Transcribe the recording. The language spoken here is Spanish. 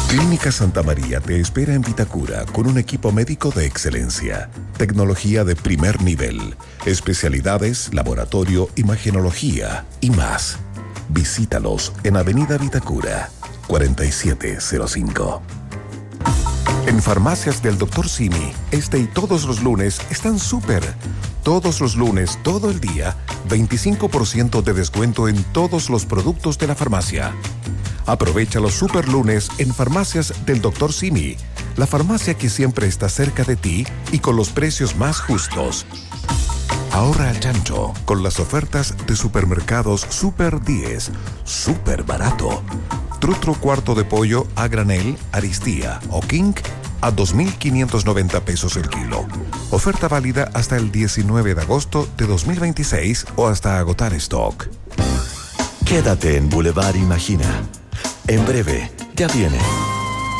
Clínica Santa María te espera en Vitacura con un equipo médico de excelencia, tecnología de primer nivel, especialidades, laboratorio, imagenología y más. Visítalos en Avenida Vitacura, 4705. En Farmacias del Dr. Simi, este y todos los lunes están súper. Todos los lunes, todo el día, 25% de descuento en todos los productos de la farmacia. Aprovecha los super lunes en Farmacias del Dr. Simi, la farmacia que siempre está cerca de ti y con los precios más justos. Ahorra al chancho con las ofertas de supermercados Super 10, súper barato. Trutro cuarto de pollo a granel, Aristía o King a 2.590 pesos el kilo. Oferta válida hasta el 19 de agosto de 2026 o hasta agotar stock. Quédate en Boulevard Imagina. En breve, ya viene